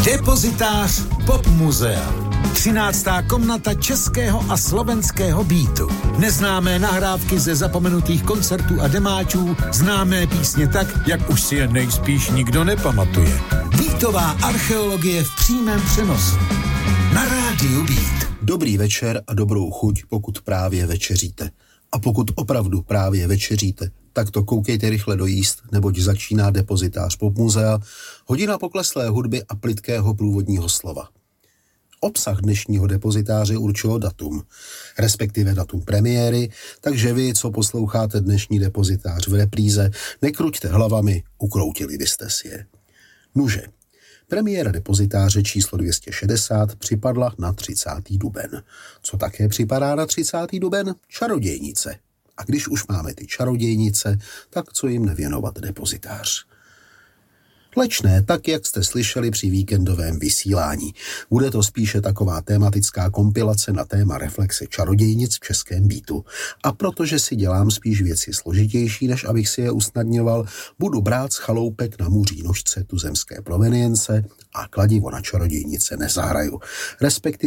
Depozitář Pop Muzea. 13. komnata českého a slovenského beatu. Neznámé nahrávky ze zapomenutých koncertů a demáčů, známé písně tak, jak už si je nejspíš nikdo nepamatuje. Beatová archeologie v přímém přenosu. Na rádiu Beat. Dobrý večer a dobrou chuť, pokud právě večeříte. A pokud opravdu právě večeříte, tak to koukejte rychle dojíst, neboť začíná Depozitář Pop Muzea, hodina pokleslé hudby a plytkého průvodního slova. Obsah dnešního depozitáře určilo datum, respektive datum premiéry, takže vy, co posloucháte dnešní depozitář v repríze, nekruťte hlavami, ukroutili byste si je. Nuže, premiéra depozitáře číslo 260 připadla na 30. duben. Co také připadá na 30. duben? Čarodějnice. A když už máme ty čarodějnice, tak co jim nevěnovat depozitář? Leč ne, tak jak jste slyšeli při víkendovém vysílání. Bude to spíše taková tematická kompilace na téma reflexe čarodějnic v českém beatu. A protože si dělám spíš věci složitější, než abych si je usnadňoval, budu brát z chaloupek na muří nožce tuzemské provenience a kladivo na čarodějnice nezahraju. Respektive